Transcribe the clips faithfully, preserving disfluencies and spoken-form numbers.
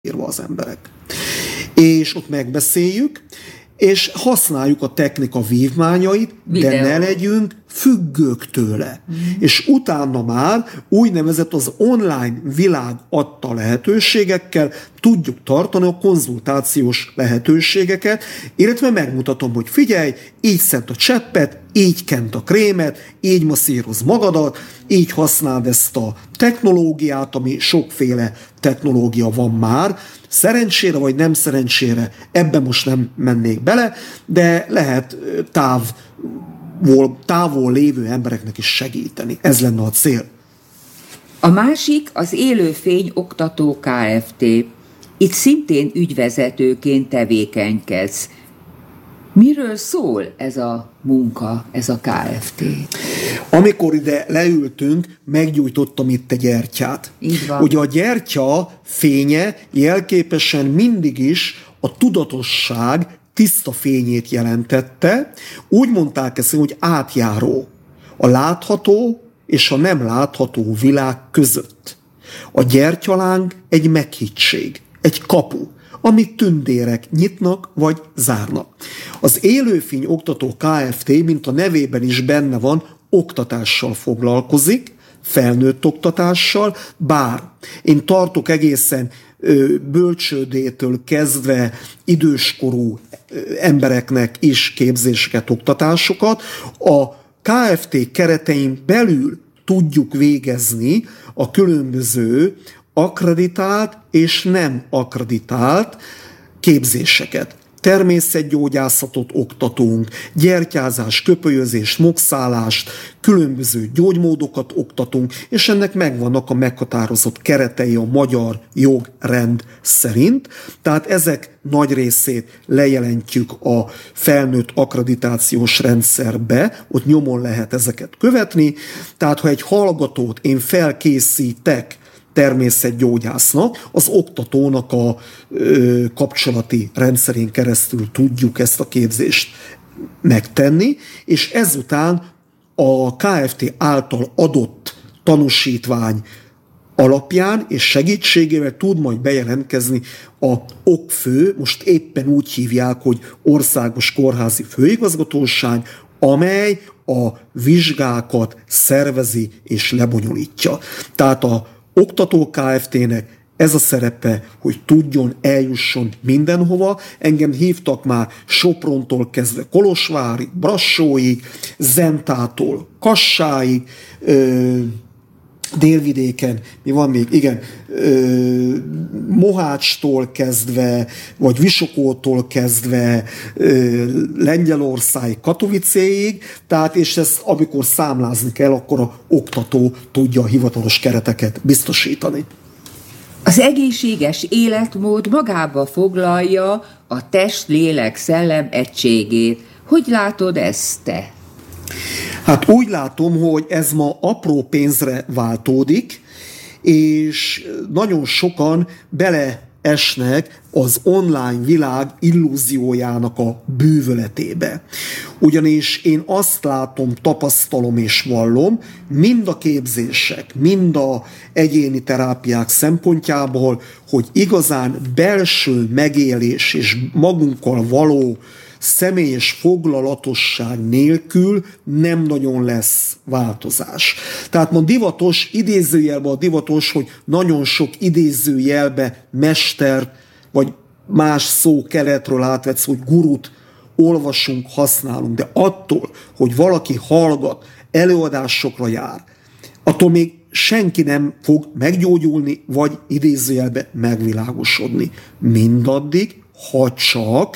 írva az emberek. És ott megbeszéljük, és használjuk a technika vívmányait, Videó. de ne legyünk függők tőle. Mm. És utána már úgynevezett az online világ adta lehetőségekkel tudjuk tartani a konzultációs lehetőségeket, illetve megmutatom, hogy figyelj, így szent a cseppet, így kent a krémet, így masszíroz magadat, így használd ezt a technológiát, ami sokféle technológia van már. Szerencsére vagy nem szerencsére ebben most nem mennék bele, de lehet távol, távol lévő embereknek is segíteni. Ez lenne a cél. A másik az Élőfény Oktató Kft. Itt szintén ügyvezetőként tevékenykedsz. Miről szól ez a munka, ez a Kft.? Amikor ide leültünk, meggyújtottam itt egy gyertyát. Így van. Ugye a gyertya fénye jelképesen mindig is a tudatosság tiszta fényét jelentette. Úgy mondták ezt, hogy átjáró. A látható és a nem látható világ között. A gyertyaláng egy meghittség, egy kapu, amit tündérek nyitnak vagy zárnak. Az Élőfény Oktató Kft., mint a nevében is benne van, oktatással foglalkozik, felnőtt oktatással, bár én tartok egészen ö, bölcsődétől kezdve időskorú ö, embereknek is képzéseket, oktatásokat. A Kft. Keretein belül tudjuk végezni a különböző akkreditált és nem akkreditált képzéseket. Természetgyógyászatot oktatunk, gyertyázás, köpölyözést, mogszálást, különböző gyógymódokat oktatunk, és ennek megvannak a meghatározott keretei a magyar jogrend szerint. Tehát ezek nagy részét lejelentjük a felnőtt akkreditációs rendszerbe, ott nyomon lehet ezeket követni. Tehát ha egy hallgatót én felkészítek természetgyógyásznak, az oktatónak a ö, kapcsolati rendszerén keresztül tudjuk ezt a képzést megtenni, és ezután a Kft. Által adott tanúsítvány alapján és segítségével tud majd bejelentkezni a okfő, most éppen úgy hívják, hogy Országos Kórházi Főigazgatóság, amely a vizsgákat szervezi és lebonyolítja. Tehát a Oktató Kft.-nek ez a szerepe, hogy tudjon, eljusson mindenhova. Engem hívtak már Soprontól kezdve Kolozsvárig, Brassóig, Zentától Kassáig, ö, délvidéken, mi van még, igen, ö, Mohácstól kezdve, vagy Visokótól kezdve, ö, Lengyelország, Katowicéig, tehát és ezt amikor számlázni kell, akkor a oktató tudja a hivatalos kereteket biztosítani. Az egészséges életmód magába foglalja a test-lélek-szellem egységét. Hogy látod ezt te? Hát úgy látom, hogy ez ma apró pénzre váltódik, és nagyon sokan beleesnek az online világ illúziójának a bűvöletébe. Ugyanis én azt látom, tapasztalom és vallom, mind a képzések, mind a egyéni terápiák szempontjából, hogy igazán belső megélés és magunkkal való személyes foglalatosság nélkül nem nagyon lesz változás. Tehát ma divatos, idézőjelbe a divatos, hogy nagyon sok idézőjelbe mester, vagy más szó keletről átvetsz, hogy gurut olvasunk, használunk, de attól, hogy valaki hallgat, előadásokra jár, attól még senki nem fog meggyógyulni, vagy idézőjelbe megvilágosodni. Mindaddig, ha csak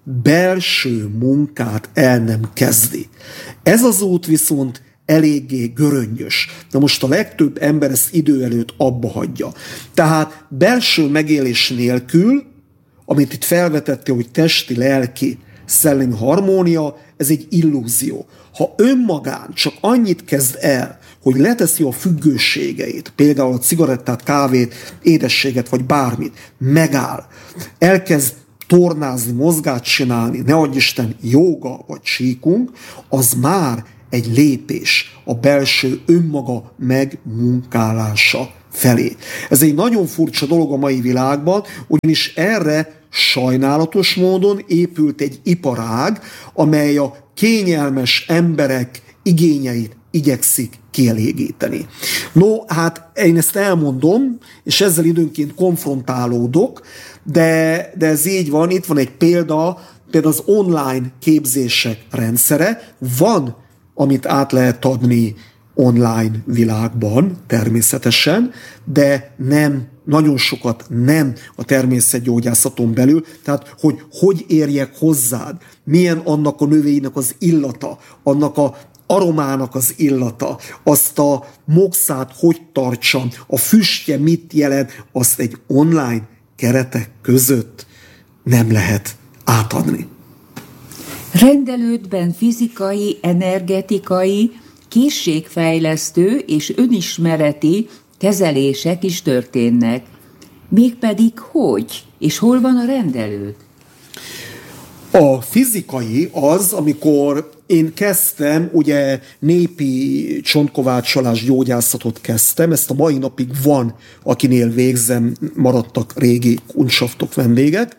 belső munkát el nem kezdi. Ez az út viszont eléggé göröngyös. Na most a legtöbb ember ezt idő előtt abba hagyja. Tehát belső megélés nélkül, amit itt felvetette, hogy testi, lelki, szellemi harmónia, ez egy illúzió. Ha önmagán csak annyit kezd el, hogy leteszi a függőségeit, például a cigarettát, kávét, édességet, vagy bármit, megáll, elkezd tornázni, mozgást csinálni, ne adj Isten, jóga vagy síkunk, az már egy lépés a belső önmaga megmunkálása felé. Ez egy nagyon furcsa dolog a mai világban, ugyanis erre sajnálatos módon épült egy iparág, amely a kényelmes emberek igényeit igyekszik kielégíteni. No, hát én ezt elmondom, és ezzel időnként konfrontálódok, de, de ez így van, itt van egy példa, például az online képzések rendszere, van, amit át lehet adni online világban természetesen, de nem, nagyon sokat nem a természetgyógyászaton belül, tehát hogy hogy érjek hozzád, milyen annak a növénynek az illata, annak a aromának az illata, azt a moxát hogy tartsam, a füstje mit jelent, azt egy online keretek között nem lehet átadni. Rendelődben fizikai, energetikai, készségfejlesztő és önismereti kezelések is történnek. Mégpedig hogy? És hol van a rendelőd? A fizikai az, amikor én kezdtem, ugye népi csontkovácsolás gyógyászatot kezdtem, ezt a mai napig van, akinél végzem, maradtak régi kuncsaftok vendégek.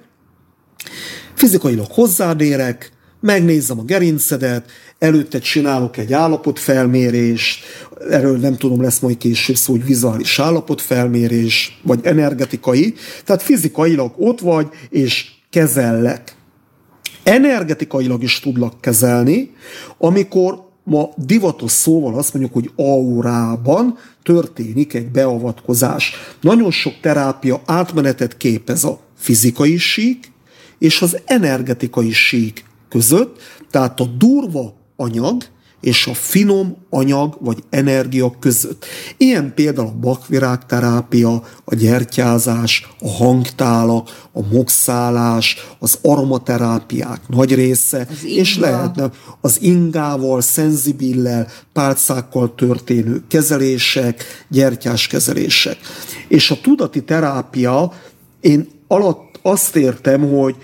Fizikailag hozzádérek, megnézem a gerincedet, előtte csinálok egy állapotfelmérést, erről nem tudom, lesz majd később szó, hogy vizuális állapotfelmérés, vagy energetikai, tehát fizikailag ott vagy, és kezellek. Energetikailag is tudlak kezelni, amikor ma divatos szóval azt mondjuk, hogy aurában történik egy beavatkozás. Nagyon sok terápia átmenetet képez a fizikai sík és az energetikai sík között, tehát a durva anyag és a finom anyag vagy energia között. Ilyen például a bakvirágterápia, a gyertyázás, a hangtálak, a mokszálás, az aromaterápiák nagy része, és lehetne az ingával, szenzibillel, pálcákkal történő kezelések, gyertyás kezelések. És a tudati terápia, én alatt azt értem, hogy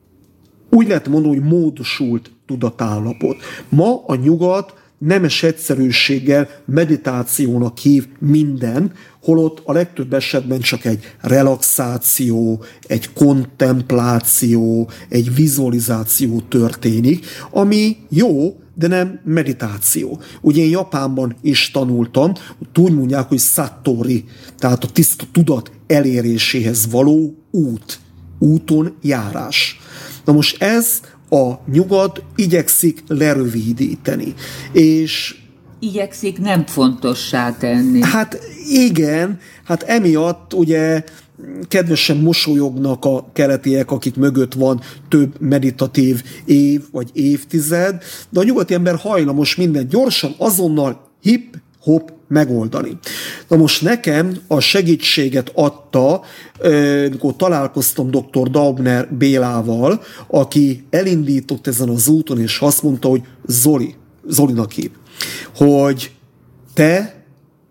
úgy lehet mondani, hogy módosult tudatállapot. Ma a nyugat nemes egyszerűséggel meditációnak hív minden, holott a legtöbb esetben csak egy relaxáció, egy kontempláció, egy vizualizáció történik, ami jó, de nem meditáció. Ugye én Japánban is tanultam, úgy mondják, hogy satori, tehát a tiszta tudat eléréséhez való út, úton járás. Na most ez a nyugat igyekszik lerövidíteni, és igyekszik nem fontossá tenni. Hát igen, hát emiatt ugye kedvesen mosolyognak a keletiek, akik mögött van több meditatív év vagy évtized, de a nyugati ember hajlamos minden gyorsan, azonnal hip-hop megoldani. Na most nekem a segítséget adta, amikor találkoztam doktor Daubner Bélával, aki elindított ezen az úton, és azt mondta, hogy Zoli, Zolinak hív, hogy te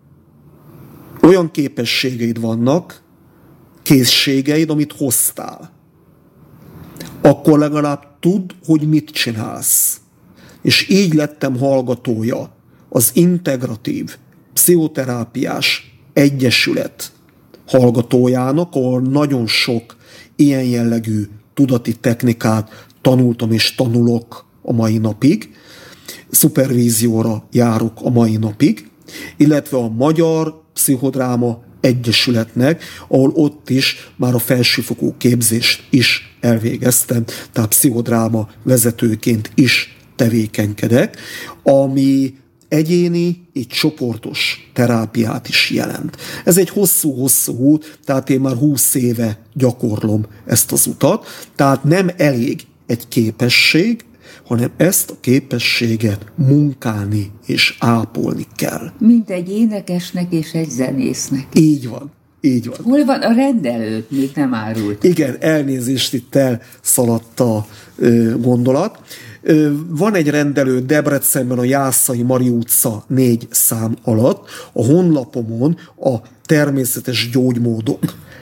olyan képességeid vannak, készségeid, amit hoztál. Akkor legalább tudd, hogy mit csinálsz. És így lettem hallgatója az integratív pszichoterápiás egyesület hallgatójának, ahol nagyon sok ilyen jellegű tudati technikát tanultam és tanulok a mai napig, szupervízióra járok a mai napig, illetve a Magyar Pszichodráma Egyesületnek, ahol ott is már a felsőfokú képzést is elvégeztem, tehát pszichodráma vezetőként is tevékenykedek, ami egyéni, így csoportos terápiát is jelent. Ez egy hosszú-hosszú út, tehát én már húsz éve gyakorlom ezt az utat, tehát nem elég egy képesség, hanem ezt a képességet munkálni és ápolni kell. Mint egy énekesnek és egy zenésznek. Így van. Így van. Hol van a rendelőd? Még nem árult. Igen, elnézést, itt elszaladt a ö, gondolat. Ö, van egy rendelő Debrecenben a Jászai Mari utca négy szám alatt. A honlapomon a természetes gyógymódok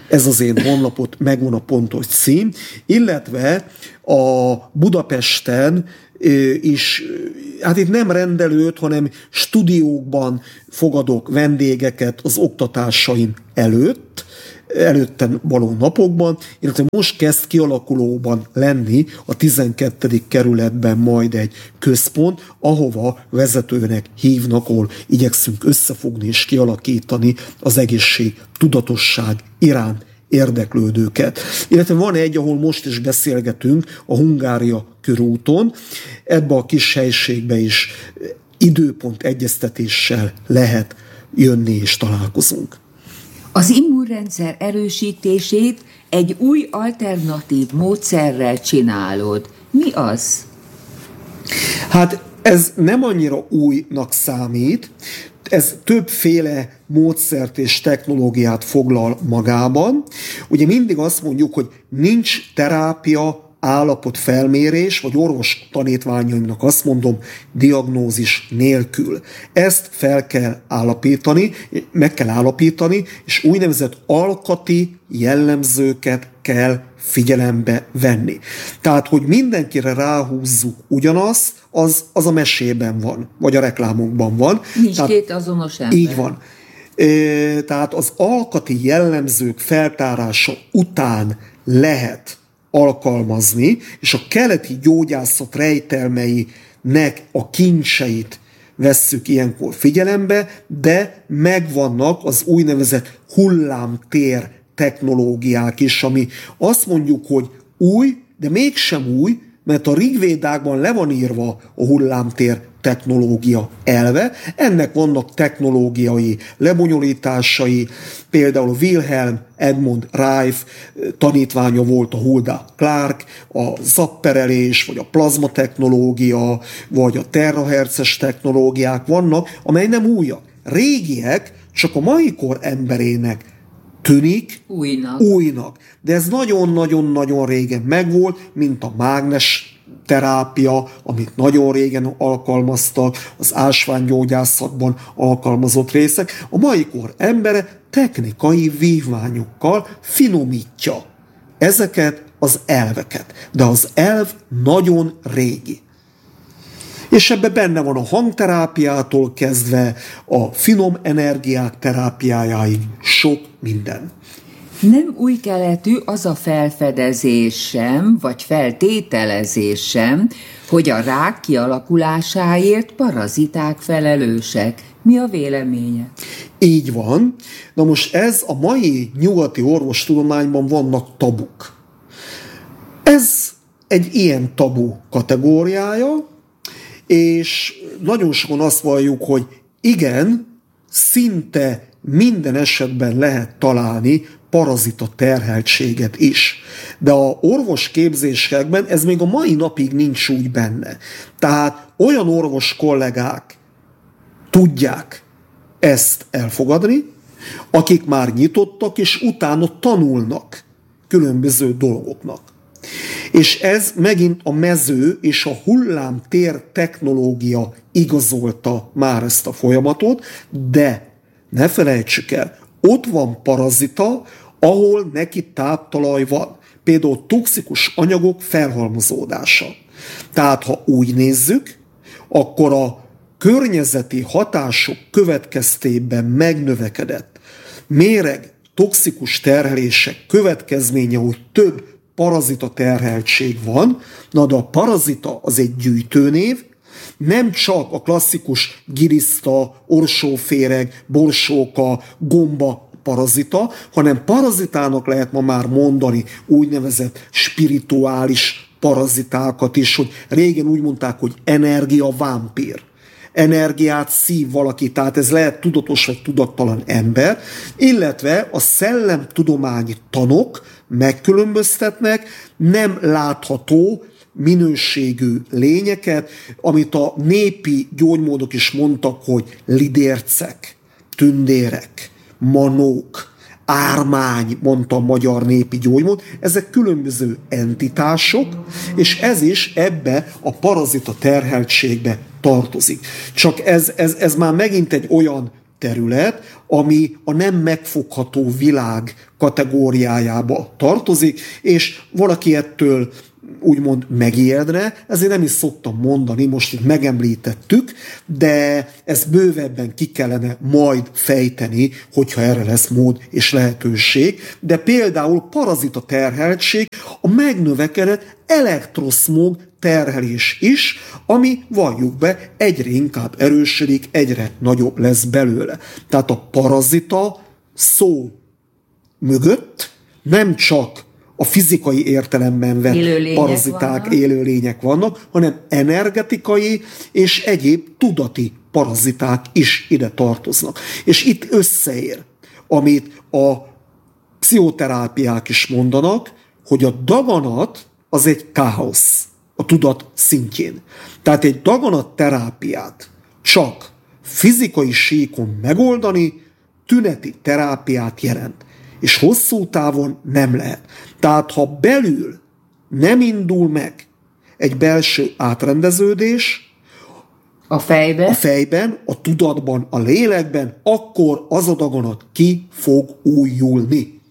ez az én honlapot, megvan a pontos cím, illetve a Budapesten is, hát itt nem rendelőt, hanem stúdiókban fogadok vendégeket az oktatásaim előtt, előtten való napokban, illetve most kezd kialakulóban lenni a tizenkettedik kerületben majd egy központ, ahova vezetőnek hívnak, ahol igyekszünk összefogni és kialakítani az egészség tudatosság iránt érdeklődőket. Illetve van egy, ahol most is beszélgetünk, a Hungária körúton. Ebbe a kis helységbe is időpont egyeztetéssel lehet jönni és találkozunk. Az immunrendszer erősítését egy új alternatív módszerrel csinálod. Mi az? Hát ez nem annyira újnak számít, ez többféle módszert és technológiát foglal magában. Ugye mindig azt mondjuk, hogy nincs terápia, állapotfelmérés, vagy orvos tanítványaimnak azt mondom, diagnózis nélkül. Ezt fel kell állapítani, meg kell állapítani, és úgynevezett alkati jellemzőket kell figyelembe venni. Tehát, hogy mindenkire ráhúzzuk ugyanazt, az, az a mesében van, vagy a reklámokban van. Nincs Tehát, két azonos ember. Így van. E, tehát az alkati jellemzők feltárása után lehet alkalmazni, és a keleti gyógyászat rejtelmeinek a kincseit vesszük ilyenkor figyelembe, de megvannak az úgynevezett hullámtér technológiák is, ami azt mondjuk, hogy új, de mégsem új, mert a Rigvédákban le van írva a hullámtér technológia elve. Ennek vannak technológiai lebonyolításai, például Wilhelm Edmund Reif tanítványa volt a Hulda Clark, a zapperelés, vagy a plazma technológia, vagy a terahertzes technológiák vannak, amely nem újak. Régiek, csak a mai kor emberének tűnik újnak. újnak. De ez nagyon-nagyon-nagyon régen megvolt, mint a mágnes terápia, amit nagyon régen alkalmaztak, az ásványgyógyászatban alkalmazott részek. A mai kor embere technikai vívmányokkal finomítja ezeket az elveket. De az elv nagyon régi. És ebben benne van a hangterápiától kezdve a finom energiák terápiájáig sok minden. Nem új keletű az a felfedezésem, vagy feltételezésem, hogy a rák kialakulásáért paraziták felelősek. Mi a véleménye? Így van. Na most ez a mai nyugati orvostudományban vannak tabuk. Ez egy ilyen tabu kategóriája, és nagyon sokan azt valljuk, hogy igen, szinte minden esetben lehet találni parazita terheltséget is. De a orvosképzésekben ez még a mai napig nincs úgy benne. Tehát olyan orvos kollégák tudják ezt elfogadni, akik már nyitottak, és utána tanulnak különböző dolgoknak. És ez megint a mező és a hullámtér technológia igazolta már ezt a folyamatot, de ne felejtsük el, ott van parazita, ahol neki táptalaj van. Például toxikus anyagok felhalmozódása. Tehát, ha úgy nézzük, akkor a környezeti hatások következtében megnövekedett méreg toxikus terhelések következménye, hogy több parazita terheltség van, na de a parazita az egy gyűjtőnév, nem csak a klasszikus giriszta, orsóféreg, borsóka, gomba parazita, hanem parazitának lehet ma már mondani úgynevezett spirituális parazitákat is, hogy régen úgy mondták, hogy energiavámpír. Energiát szív valaki, tehát ez lehet tudatos vagy tudattalan ember, illetve a szellemtudományi tanok megkülönböztetnek nem látható minőségű lényeket, amit a népi gyógymódok is mondtak, hogy lidércek, tündérek, manók, ármány, mondta a magyar népi gyógymód, ezek különböző entitások, és ez is ebbe a parazita terheltségbe tartozik. Csak ez, ez, ez már megint egy olyan terület, ami a nem megfogható világ kategóriájába tartozik, és valaki ettől úgymond megijedne, ezért nem is szoktam mondani, most itt megemlítettük, de ezt bővebben ki kellene majd fejteni, hogyha erre lesz mód és lehetőség. De például parazita terheltség, a megnövekedett elektroszmog terhelés is, ami, valljuk be, egyre inkább erősödik, egyre nagyobb lesz belőle. Tehát a parazita szó mögött nem csak a fizikai értelemben vett élőlények paraziták, vannak. élőlények vannak, hanem energetikai és egyéb tudati paraziták is ide tartoznak. És itt összeér, amit a pszichoterápiák is mondanak, hogy a daganat az egy káosz a tudat szintjén. Tehát egy daganatterápiát csak fizikai síkon megoldani tüneti terápiát jelent. És hosszú távon nem lehet. Tehát ha belül nem indul meg egy belső átrendeződés a fejben, a fejben, a tudatban, a lélekben, akkor az a daganat ki fog újulni.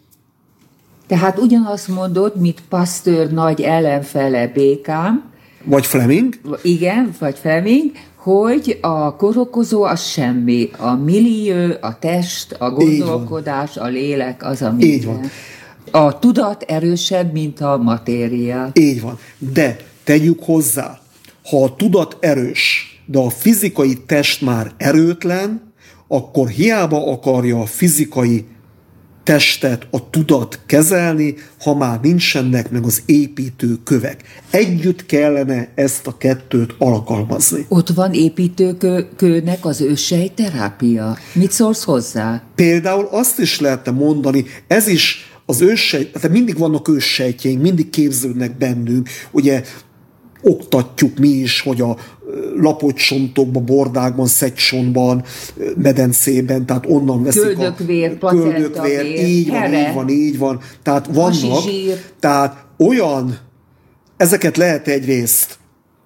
Tehát ugyanazt mondod, mint Pasteur nagy ellenfele Békám, Vagy Fleming. igen, vagy Fleming, hogy a korokozó az semmi. A millió, a test, a gondolkodás, a lélek, az a minden. Így van. A tudat erősebb, mint a matéria. Így van. De tegyük hozzá, ha a tudat erős, de a fizikai test már erőtlen, akkor hiába akarja a fizikai testet, a tudat kezelni, ha már nincsenek meg az építő kövek. Együtt kellene ezt a kettőt alkalmazni. Ott van építőkőnek az őssejterápia. Mit szólsz hozzá? Például azt is lehetne mondani, ez is az őssejt, tehát mindig vannak őssejtjeink, mindig képződnek bennünk, ugye oktatjuk mi is, hogy a lapocsontokban, bordákban, szegycsontban, medencében, tehát onnan veszik köldökvér, a köldökvér, így van, így van, így van. Tehát vannak, tehát olyan, ezeket lehet egyrészt,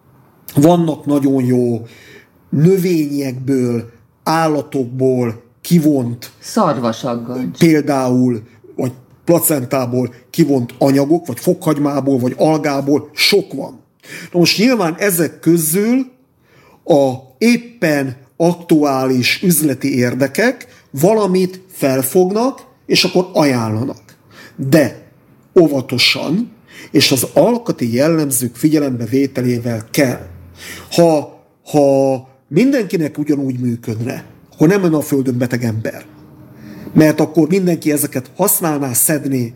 vannak nagyon jó növényekből, állatokból kivont, szarvasaggancs. Például, vagy placentából kivont anyagok, vagy fokhagymából, vagy algából, sok van. Na most nyilván ezek közül a éppen aktuális üzleti érdekek valamit felfognak, és akkor ajánlanak. De óvatosan, és az alkati jellemzők figyelembe vételével kell. Ha, ha mindenkinek ugyanúgy működne, akkor nem lenne a Földön beteg ember. Mert akkor mindenki ezeket használná, szedné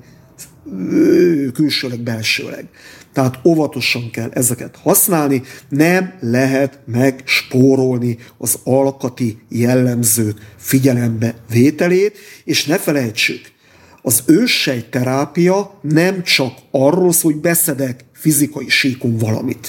külsőleg, belsőleg. Tehát óvatosan kell ezeket használni, nem lehet megspórolni az alkati jellemzők figyelembe vételét, és ne felejtsük, az őssejtterápia nem csak arról szól, hogy beszedek fizikai síkon valamit,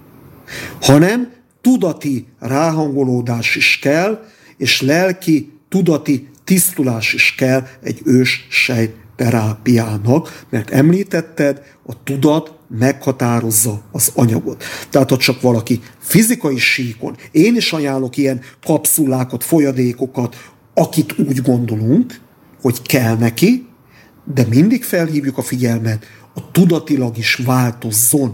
hanem tudati ráhangolódás is kell, és lelki, tudati tisztulás is kell egy őssejtterápiának, mert említetted, a tudat meghatározza az anyagot. Tehát, ha csak valaki fizikai síkon, én is ajánlok ilyen kapszulákat, folyadékokat, akit úgy gondolunk, hogy kell neki, de mindig felhívjuk a figyelmet, a tudatilag is változzon.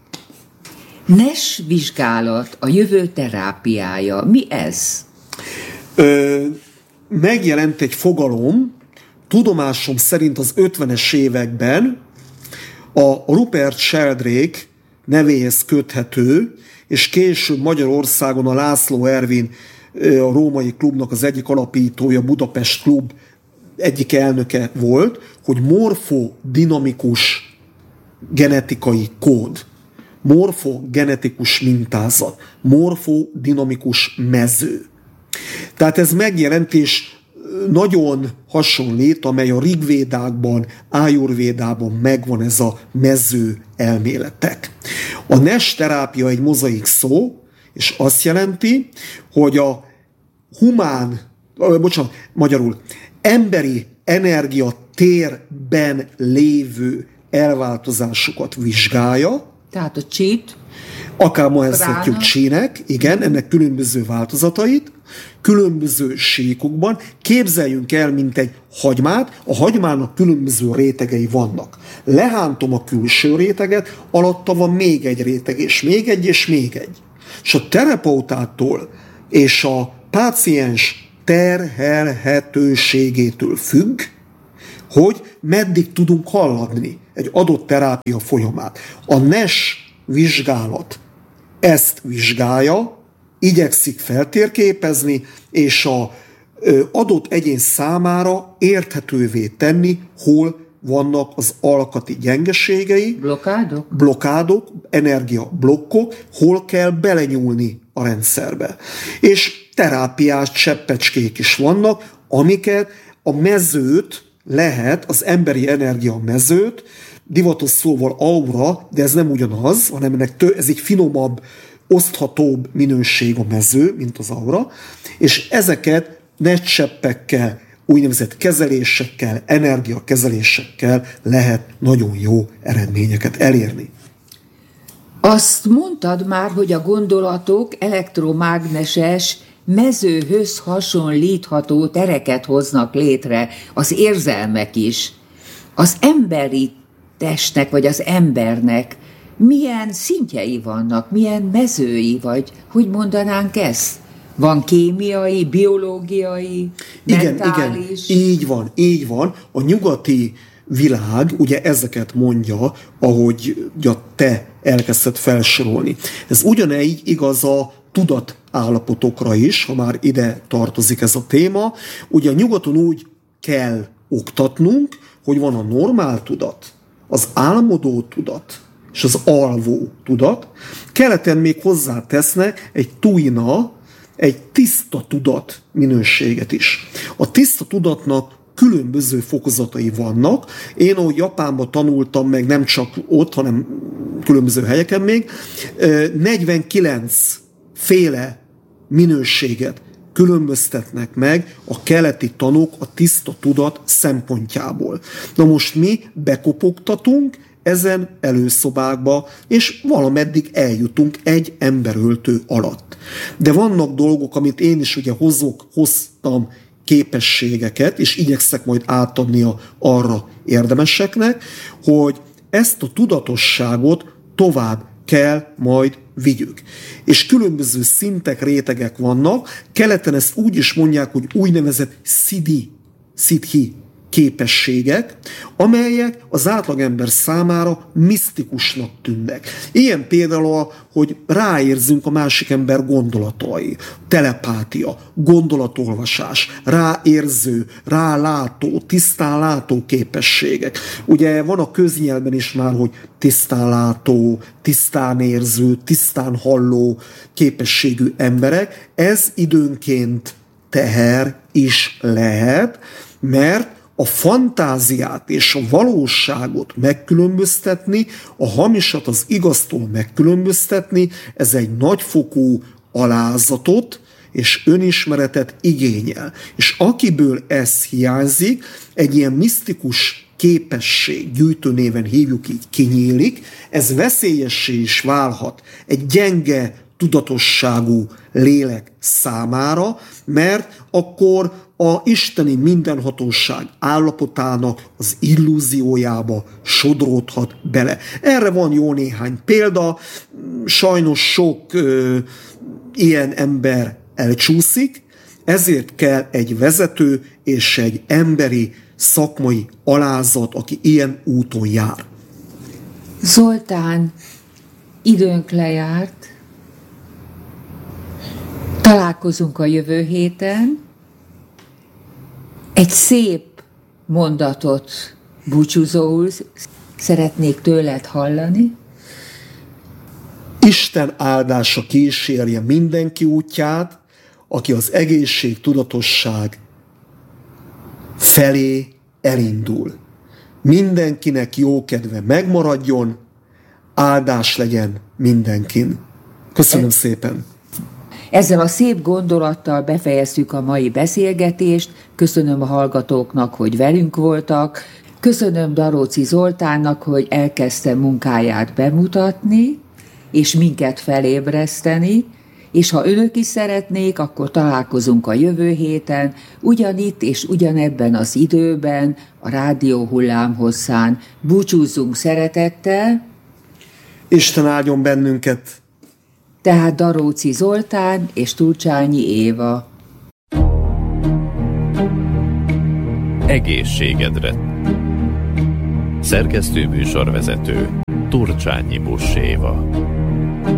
Nes vizsgálat, a jövő terápiája. Mi ez? Ö, megjelent egy fogalom, tudomásom szerint az ötvenes években, a Rupert Sheldrake nevéhez köthető, és később Magyarországon a László Ervin, a római klubnak az egyik alapítója, Budapest klub egyik elnöke volt, hogy morfodinamikus genetikai kód, morfogenetikus mintázat, morfodinamikus mező. Tehát ez megjelent, és nagyon hasonlít, amely a Rigvédákban, Ájurvédában megvan ez a mező elméletek. A Nes terápia egy mozaik szó, és azt jelenti, hogy a humán, bocsánat, magyarul, emberi energia térben lévő elváltozásokat vizsgálja, Tehát a csít. Akár ma nevezhetjük csínek, igen, ennek különböző változatait, különböző síkokban. Képzeljünk el, mint egy hagymát, a hagymának különböző rétegei vannak. Lehántom a külső réteget, alatta van még egy réteg, és még egy, és még egy. És a terapeutától és a páciens terhelhetőségétől függ, hogy meddig tudunk haladni egy adott terápia folyamát. A N E S vizsgálat ezt vizsgálja, igyekszik feltérképezni, és a adott egyén számára érthetővé tenni, hol vannak az alkati gyengeségei, blokádok, blokádok, energiablokkok, hol kell belenyúlni a rendszerbe. És terápiás cseppecskék is vannak, amiket a mezőt lehet, az emberi energia mezőt, divatos szóval aura, de ez nem ugyanaz, hanem ennek tő, ez egy finomabb, oszthatóbb minőség a mező, mint az aura, és ezeket netcseppekkel, úgynevezett kezelésekkel, energiakezelésekkel lehet nagyon jó eredményeket elérni. Azt mondtad már, hogy a gondolatok elektromágneses, mezőhöz hasonlítható tereket hoznak létre, az érzelmek is. Az emberi testnek, vagy az embernek milyen szintjei vannak, milyen mezői, vagy hogy mondanánk ezt? Van kémiai, biológiai, igen, mentális? Igen, így van, így van. A nyugati világ ugye ezeket mondja, ahogy ugye te elkezdted felsorolni. Ez ugyanígy igaz a tudatállapotokra is, ha már ide tartozik ez a téma. Ugye a nyugaton úgy kell oktatnunk, hogy van a normál tudat, az álmodó tudat, és az alvó tudat. Keleten még hozzátesznek egy tuina, egy tiszta tudat minőséget is. A tiszta tudatnak különböző fokozatai vannak. Én, ahogy Japánban tanultam meg, nem csak ott, hanem különböző helyeken még, negyvenkilenc féle minőséget különböztetnek meg a keleti tanok a tiszta tudat szempontjából. Na most mi bekopogtatunk ezen előszobákba, és valameddig eljutunk egy emberöltő alatt. De vannak dolgok, amit én is ugye hozok, hoztam képességeket, és igyekszek majd átadni a arra érdemeseknek, hogy ezt a tudatosságot tovább kell majd vigyük. És különböző szintek, rétegek vannak. Keleten ezt úgy is mondják, hogy úgynevezett szidi, szidhi képességek, amelyek az átlagember számára misztikusnak tűnnek. Ilyen például, hogy ráérzünk a másik ember gondolatai, telepátia, gondolatolvasás, ráérző, rálátó, tisztán látó képességek. Ugye van a köznyelben is már, hogy tisztán látó, tisztán érző, tisztán halló képességű emberek. Ez időnként teher is lehet, mert a fantáziát és a valóságot megkülönböztetni, a hamisat az igaztól megkülönböztetni, ez egy nagyfokú alázatot és önismeretet igényel. És akiből ez hiányzik, egy ilyen misztikus képesség, gyűjtőnéven hívjuk így, kinyílik, ez veszélyessé is válhat egy gyenge tudatosságú lélek számára, mert akkor a isteni mindenhatóság állapotának az illúziójába sodródhat bele. Erre van jó néhány példa, sajnos sok ö, ilyen ember elcsúszik, ezért kell egy vezető és egy emberi szakmai alázat, aki ilyen úton jár. Zoltán, időnk lejárt, találkozunk a jövő héten. Egy szép mondatot búcsúzóul szeretnék tőled hallani. Isten áldása kísérje mindenki útját, aki az egészség, tudatosság felé elindul. Mindenkinek jó kedve megmaradjon, áldás legyen mindenkin. Köszönöm szépen! Ezzel a szép gondolattal befejezzük a mai beszélgetést. Köszönöm a hallgatóknak, hogy velünk voltak. Köszönöm Daróczi Zoltánnak, hogy elkezdte munkáját bemutatni, és minket felébreszteni, és ha önök is szeretnék, akkor találkozunk a jövő héten, ugyanitt és ugyanebben az időben, a rádió hullámhosszán. Búcsúzzunk szeretettel. Isten áldjon bennünket. Tehát Daróczi Zoltán és Turcsányi Éva. Egészségedre. Szerkesztő műsorvezető Turcsányi Buss Éva.